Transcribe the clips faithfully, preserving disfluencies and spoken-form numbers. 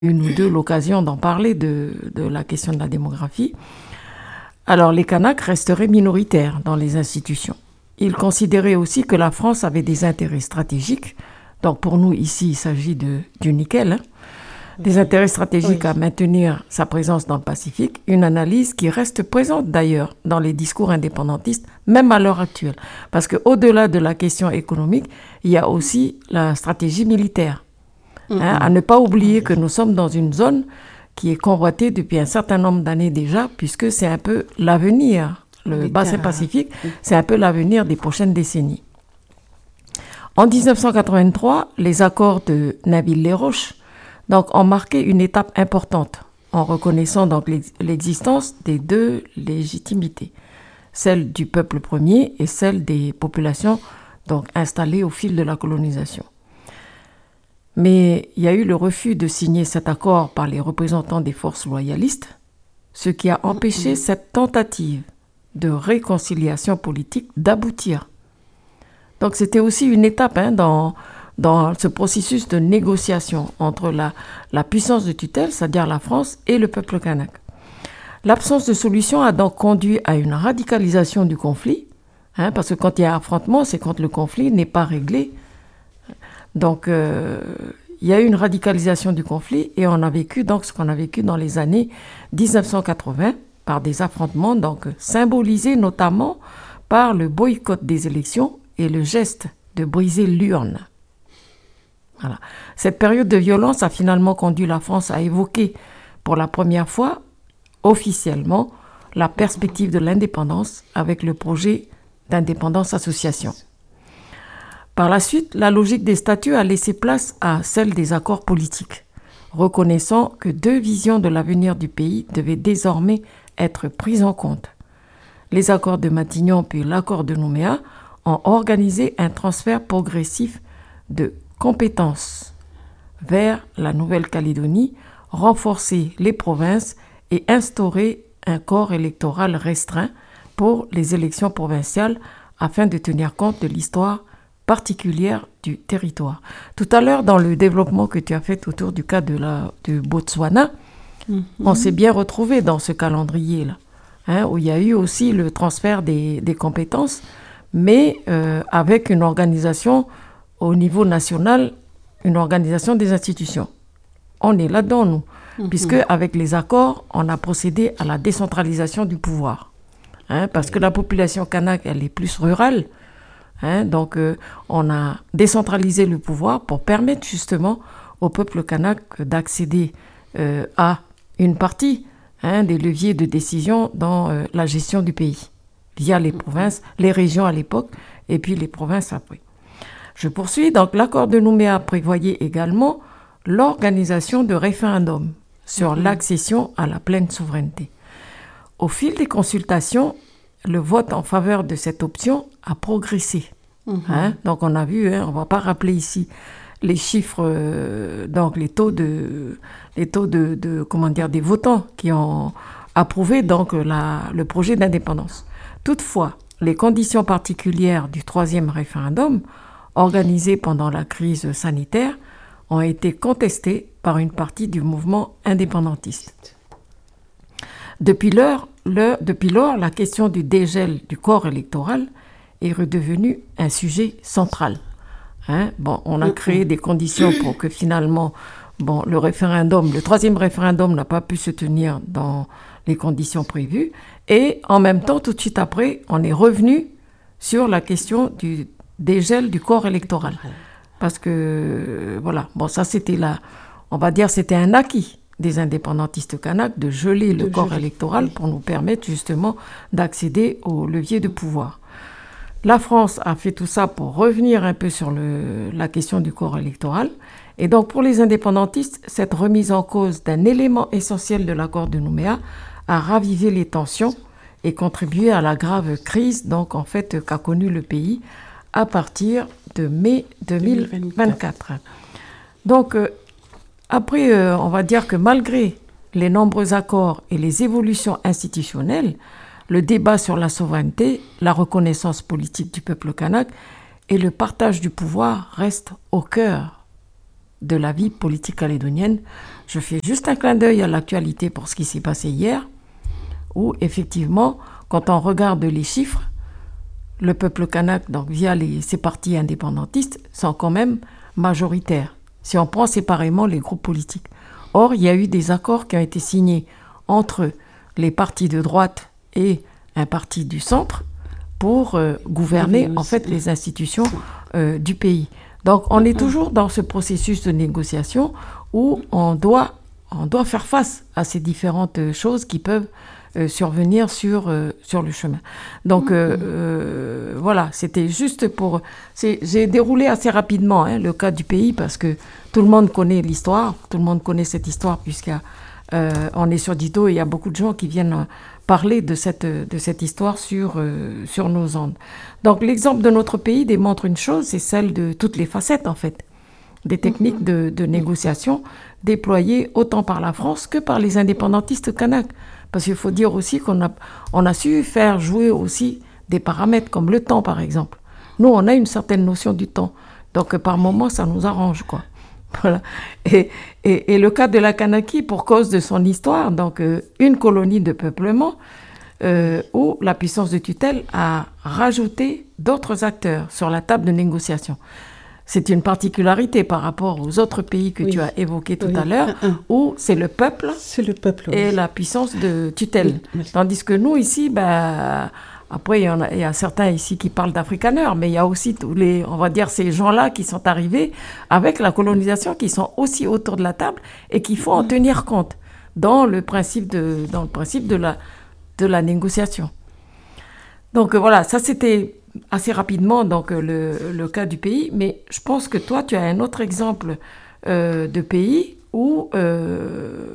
une ou deux l'occasion d'en parler de, de la question de la démographie. Alors les Kanaks resteraient minoritaires dans les institutions. Ils considéraient aussi que la France avait des intérêts stratégiques. Donc pour nous ici, il s'agit de, du nickel, hein, des intérêts stratégiques oui. à maintenir sa présence dans le Pacifique, une analyse qui reste présente d'ailleurs dans les discours indépendantistes, même à l'heure actuelle. Parce qu'au-delà de la question économique, il y a aussi la stratégie militaire. Hein, mm-hmm. À ne pas oublier que nous sommes dans une zone qui est convoitée depuis un certain nombre d'années déjà, puisque c'est un peu l'avenir, le bassin Pacifique, c'est un peu l'avenir des prochaines décennies. En dix-neuf cent quatre-vingt-trois, les accords de Nainville-les-Roches donc, ont marqué une étape importante en reconnaissant donc l'existence des deux légitimités, celle du peuple premier et celle des populations donc, installées au fil de la colonisation. Mais il y a eu le refus de signer cet accord par les représentants des forces loyalistes, ce qui a empêché cette tentative de réconciliation politique d'aboutir. Donc c'était aussi une étape hein, dans, dans ce processus de négociation entre la, la puissance de tutelle, c'est-à-dire la France, et le peuple kanak. L'absence de solution a donc conduit à une radicalisation du conflit, hein, parce que quand il y a affrontement, c'est quand le conflit n'est pas réglé. Donc, euh, il y a eu une radicalisation du conflit et on a vécu donc ce qu'on a vécu dans les années dix-neuf cent quatre-vingts par des affrontements donc symbolisés notamment par le boycott des élections et le geste de briser l'urne. Voilà. Cette période de violence a finalement conduit la France à évoquer pour la première fois officiellement la perspective de l'indépendance avec le projet d'indépendance association. Par la suite, la logique des statuts a laissé place à celle des accords politiques, reconnaissant que deux visions de l'avenir du pays devaient désormais être prises en compte. Les accords de Matignon puis l'accord de Nouméa ont organisé un transfert progressif de compétences vers la Nouvelle-Calédonie, renforcé les provinces et instauré un corps électoral restreint pour les élections provinciales afin de tenir compte de l'histoire particulière du territoire. Tout à l'heure, dans le développement que tu as fait autour du cas de, la, de Botswana, mm-hmm. on s'est bien retrouvé dans ce calendrier-là, hein, où il y a eu aussi le transfert des, des compétences, mais euh, avec une organisation au niveau national, une organisation des institutions. On est là-dedans, nous, mm-hmm. puisque avec les accords, on a procédé à la décentralisation du pouvoir. Hein, parce que la population kanak, elle est plus rurale. Hein, donc, euh, on a décentralisé le pouvoir pour permettre justement au peuple kanak d'accéder euh, à une partie hein, des leviers de décision dans euh, la gestion du pays, via les provinces, les régions à l'époque, et puis les provinces après. Je poursuis. Donc, l'accord de Nouméa prévoyait également l'organisation de référendums sur mmh. l'accession à la pleine souveraineté. Au fil des consultations, le vote en faveur de cette option a progressé. Mmh. Hein? Donc, on a vu, hein, on ne va pas rappeler ici les chiffres, euh, donc les taux, de, les taux de, de, comment dire, des votants qui ont approuvé donc, la, le projet d'indépendance. Toutefois, les conditions particulières du troisième référendum, organisé pendant la crise sanitaire, ont été contestées par une partie du mouvement indépendantiste. Depuis lors, le, depuis lors, la question du dégel du corps électoral est redevenue un sujet central. Hein? Bon, on a créé des conditions pour que finalement, bon, le référendum, le troisième référendum n'a pas pu se tenir dans les conditions prévues. Et en même temps, tout de suite après, on est revenu sur la question du dégel du corps électoral. Parce que, voilà, bon, ça c'était là, on va dire, c'était un acquis des indépendantistes kanaks de geler le de corps geler. électoral pour nous permettre justement d'accéder aux leviers de pouvoir. La France a fait tout ça pour revenir un peu sur le, la question du corps électoral. Et donc pour les indépendantistes, cette remise en cause d'un élément essentiel de l'accord de Nouméa a ravivé les tensions et contribué à la grave crise donc, en fait, qu'a connue le pays à partir de mai deux mille vingt-quatre. Donc, euh, après, euh, on va dire que malgré les nombreux accords et les évolutions institutionnelles, le débat sur la souveraineté, la reconnaissance politique du peuple kanak et le partage du pouvoir restent au cœur de la vie politique calédonienne. Je fais juste un clin d'œil à l'actualité pour ce qui s'est passé hier, où effectivement, quand on regarde les chiffres, le peuple kanak, donc via les, ces partis indépendantistes, sont quand même majoritaires, si on prend séparément les groupes politiques. Or, il y a eu des accords qui ont été signés entre les partis de droite et un parti du centre pour euh, gouverner en fait les institutions euh, du pays. Donc, on est toujours dans ce processus de négociation où on doit, on doit faire face à ces différentes choses qui peuvent euh, survenir sur, euh, sur le chemin. Donc, euh, euh, voilà, c'était juste pour... C'est, j'ai déroulé assez rapidement hein, le cas du pays parce que tout le monde connaît l'histoire, tout le monde connaît cette histoire puisqu'on euh, est sur Dito et il y a beaucoup de gens qui viennent parler de cette, de cette histoire sur, euh, sur nos ondes. Donc, l'exemple de notre pays démontre une chose, c'est celle de toutes les facettes, en fait, des techniques de, de négociation déployées autant par la France que par les indépendantistes kanaks. Parce qu'il faut dire aussi qu'on a, on a su faire jouer aussi des paramètres, comme le temps, par exemple. Nous, on a une certaine notion du temps. Donc, par moment, ça nous arrange, quoi. Voilà. Et, et, et le cas de la Kanaki, pour cause de son histoire, donc euh, une colonie de peuplement euh, où la puissance de tutelle a rajouté d'autres acteurs sur la table de négociation. C'est une particularité par rapport aux autres pays que oui. tu as évoqués tout oui. à l'heure, un, un. où c'est le peuple, c'est le peuple et oui. la puissance de tutelle. Oui. Oui. Tandis que nous, ici, bah, après, il y, en a, il y a certains ici qui parlent d'africaneurs, mais il y a aussi tous les, on va dire, ces gens-là qui sont arrivés avec la colonisation, qui sont aussi autour de la table et qu'il faut en tenir compte dans le principe de, dans le principe de la, de la négociation. Donc voilà, ça c'était assez rapidement donc, le, le cas du pays, mais je pense que toi, tu as un autre exemple euh, de pays où... Euh,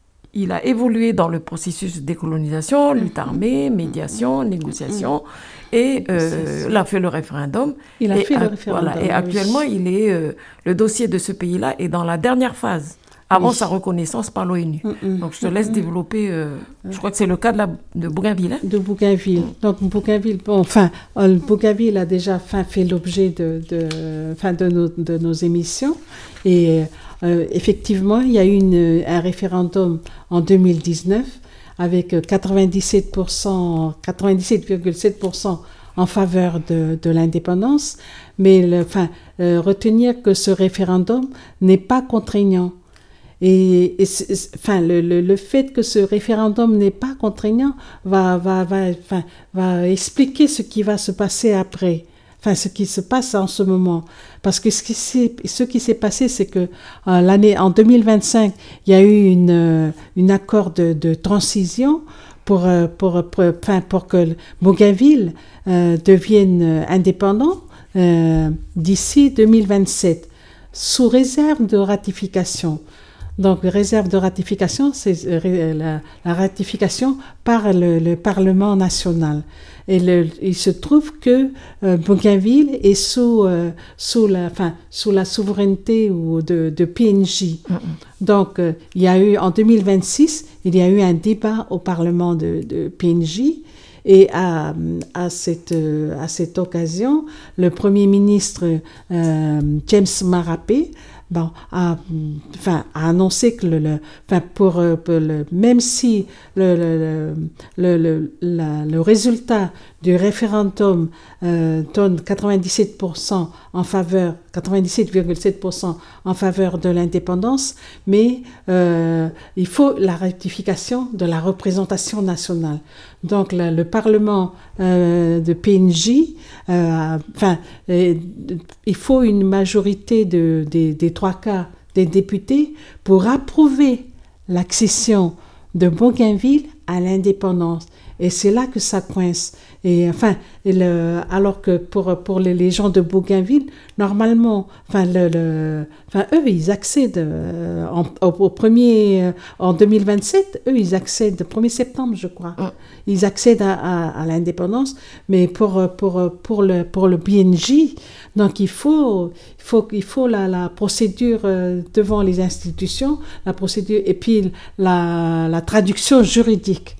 il a évolué dans le processus de décolonisation, lutte armée, médiation, négociation, et euh, il a fait le référendum. Il a et fait a, le référendum. Voilà, et actuellement, oui. il est, euh, le dossier de ce pays-là est dans la dernière phase, avant oui. sa reconnaissance par l'ONU. Mm-mm. Donc, je te laisse mm-mm. développer, euh, je crois que c'est le cas de, la, de Bougainville. Hein? De Bougainville. Mm. Donc, Bougainville, bon, enfin, euh, Bougainville a déjà fin, fait l'objet de, de, fin, de, nos, de nos émissions, et... Euh, effectivement, il y a eu une, un référendum en deux mille dix-neuf avec quatre-vingt-dix-sept pour cent, quatre-vingt-dix-sept virgule sept pour cent en faveur de, de l'indépendance, mais le, enfin, euh, retenir que ce référendum n'est pas contraignant. Et, et enfin, le, le, le fait que ce référendum n'est pas contraignant va, va, va, enfin, va expliquer ce qui va se passer après. Enfin, ce qui se passe en ce moment. Parce que ce qui s'est, ce qui s'est passé, c'est que euh, l'année, en deux mille vingt-cinq, il y a eu une, euh, une accord de, de transition pour, euh, pour, pour, enfin, pour que Bougainville euh, devienne indépendant euh, d'ici deux mille vingt-sept, sous réserve de ratification. Donc, réserve de ratification, c'est euh, la, la ratification par le, le Parlement national. Et le, il se trouve que euh, Bougainville est sous, euh, sous, la, enfin, sous la souveraineté ou de, de P N J. Mm-hmm. Donc, euh, il y a eu, en deux mille vingt-six, il y a eu un débat au Parlement de, de P N J. Et à, à, cette, à cette occasion, le Premier ministre euh, James Marape bon, a, enfin, a annoncé que le, le, enfin, pour, pour le, même si le, le, le, le, la, le résultat du référendum euh, donne quatre-vingt-dix-sept pour cent en faveur, quatre-vingt-dix-sept virgule sept pour cent en faveur de l'indépendance, mais euh, il faut la rectification de la représentation nationale. Donc le, le Parlement euh, de P N J, euh, enfin, euh, il faut une majorité de, de, des trois quarts des députés pour approuver l'accession de Bougainville à l'indépendance. Et c'est là que ça coince. Et enfin, et le, alors que pour, pour les, les gens de Bougainville, normalement, enfin, le, le, enfin eux, ils accèdent euh, en, au, au premier, euh, en deux mille vingt-sept, eux, ils accèdent, premier septembre, je crois, mm. ils accèdent à, à, à l'indépendance, mais pour, pour, pour, le, pour le B N J, donc il faut, il faut, il faut la, la procédure euh, devant les institutions, la procédure, et puis la, la traduction juridique.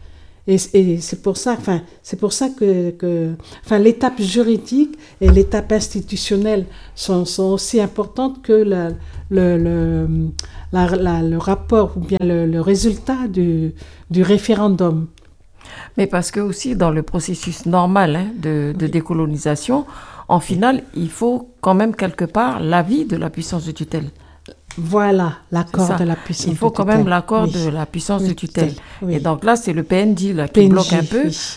Et, et c'est pour ça, enfin, c'est pour ça que, que enfin, l'étape juridique et l'étape institutionnelle sont, sont aussi importantes que la, le, le, la, la, le rapport ou bien le, le résultat du, du référendum. Mais parce que aussi dans le processus normal hein, de, de décolonisation, en finale, il faut quand même quelque part l'avis de la puissance de tutelle. Voilà, l'accord de la puissance de tutelle. Il faut quand même l'accord oui. de la puissance oui, de tutelle. Oui. Et donc là, c'est le P N J là, qui P N J, bloque un peu. Oui.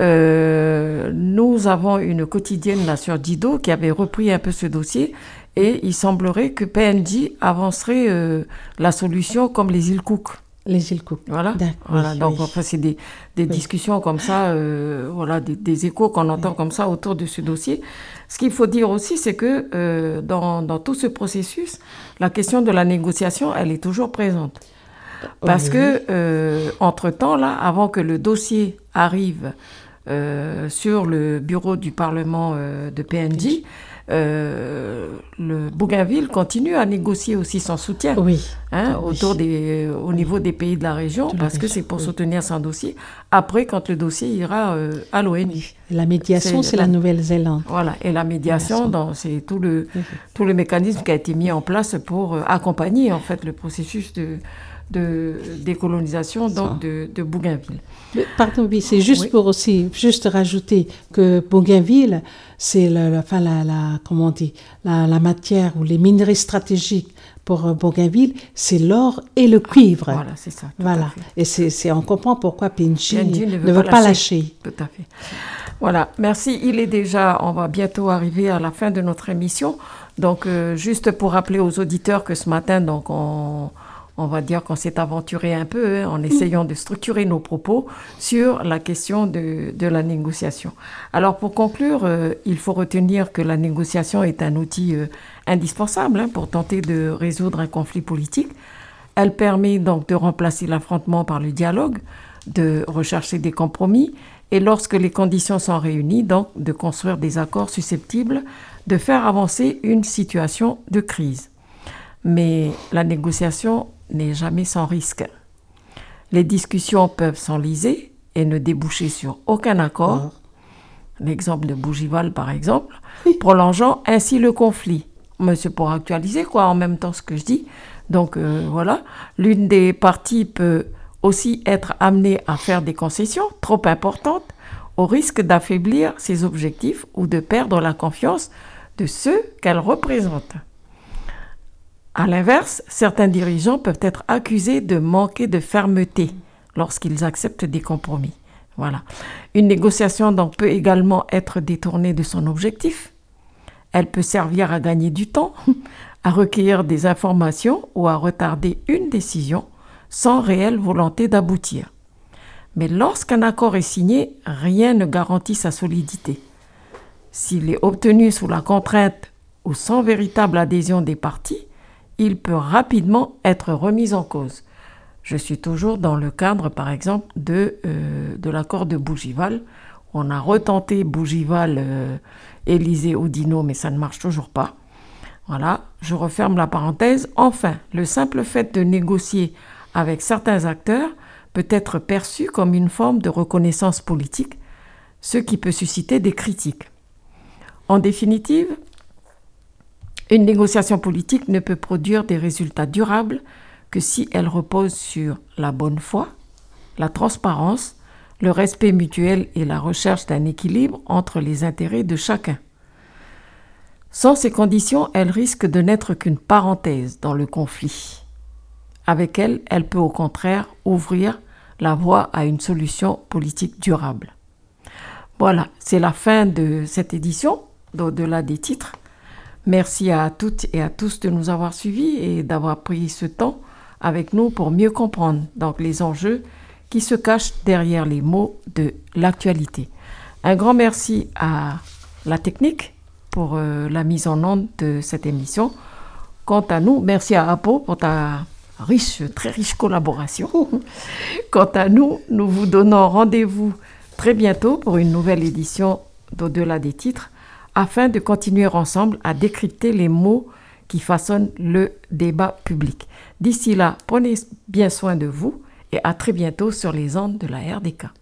Euh, nous avons une quotidienne là, sur Dido qui avait repris un peu ce dossier et il semblerait que P N J avancerait euh, la solution comme les îles Cook. Les îles Cook. Voilà. voilà. Donc, enfin, c'est des, des oui. discussions comme ça, euh, voilà, des, des échos qu'on entend oui. comme ça autour de ce dossier. Ce qu'il faut dire aussi, c'est que euh, dans, dans tout ce processus, la question de la négociation, elle est toujours présente. Parce oui. que, euh, entre-temps, là, avant que le dossier arrive euh, sur le bureau du Parlement euh, de P N J, Euh, le Bougainville continue à négocier aussi son soutien oui. hein, oui. autour des, au oui. niveau des pays de la région, de parce la que région. c'est pour oui. soutenir son dossier. Après, quand le dossier ira euh, à l'O N U. Oui. La médiation, c'est, c'est la, la Nouvelle-Zélande. Voilà, et la médiation, dans, c'est tout le, oui. tout le mécanisme qui a été mis en place pour euh, accompagner en fait le processus de, de décolonisation donc, de, de Bougainville. Pardon, oui, c'est juste oui. pour aussi juste rajouter que Bougainville, c'est la, la, enfin, la, la, comment on dit, la, la matière ou les minerais stratégiques pour Bougainville, c'est l'or et le cuivre. Voilà, c'est ça. Voilà, et c'est, c'est, on comprend pourquoi P N J ne veut, ne veut pas, pas lâcher. lâcher. Tout à fait. Voilà, merci. Il est déjà, on va bientôt arriver à la fin de notre émission. Donc, euh, juste pour rappeler aux auditeurs que ce matin, donc, on... on va dire qu'on s'est aventuré un peu hein, en essayant de structurer nos propos sur la question de, de la négociation. Alors pour conclure, euh, il faut retenir que la négociation est un outil euh, indispensable hein, pour tenter de résoudre un conflit politique. Elle permet donc de remplacer l'affrontement par le dialogue, de rechercher des compromis et lorsque les conditions sont réunies, donc de construire des accords susceptibles de faire avancer une situation de crise. Mais la négociation n'est jamais sans risque. Les discussions peuvent s'enliser et ne déboucher sur aucun accord. Oh. L'exemple de Bougival, par exemple, prolongeant ainsi le conflit. Mais c'est pour actualiser quoi, en même temps ce que je dis. Donc euh, voilà, l'une des parties peut aussi être amenée à faire des concessions trop importantes au risque d'affaiblir ses objectifs ou de perdre la confiance de ceux qu'elle représente. À l'inverse, certains dirigeants peuvent être accusés de manquer de fermeté lorsqu'ils acceptent des compromis. Voilà. Une négociation donc peut également être détournée de son objectif. Elle peut servir à gagner du temps, à recueillir des informations ou à retarder une décision sans réelle volonté d'aboutir. Mais lorsqu'un accord est signé, rien ne garantit sa solidité. S'il est obtenu sous la contrainte ou sans véritable adhésion des parties, il peut rapidement être remis en cause. Je suis toujours dans le cadre, par exemple, de, euh, de l'accord de Bougival. On a retenté Bougival, euh, Élysée Oudinot, mais ça ne marche toujours pas. Voilà, je referme la parenthèse. Enfin, le simple fait de négocier avec certains acteurs peut être perçu comme une forme de reconnaissance politique, ce qui peut susciter des critiques. En définitive, une négociation politique ne peut produire des résultats durables que si elle repose sur la bonne foi, la transparence, le respect mutuel et la recherche d'un équilibre entre les intérêts de chacun. Sans ces conditions, elle risque de n'être qu'une parenthèse dans le conflit. Avec elle, elle peut au contraire ouvrir la voie à une solution politique durable. Voilà, c'est la fin de cette édition d'Au-delà des titres. Merci à toutes et à tous de nous avoir suivis et d'avoir pris ce temps avec nous pour mieux comprendre donc, les enjeux qui se cachent derrière les mots de l'actualité. Un grand merci à la technique pour euh, la mise en onde de cette émission. Quant à nous, merci à Apo pour ta riche, très riche collaboration. Quant à nous, nous vous donnons rendez-vous très bientôt pour une nouvelle édition d'Au-delà des titres, afin de continuer ensemble à décrypter les mots qui façonnent le débat public. D'ici là, prenez bien soin de vous et à très bientôt sur les ondes de la R D K.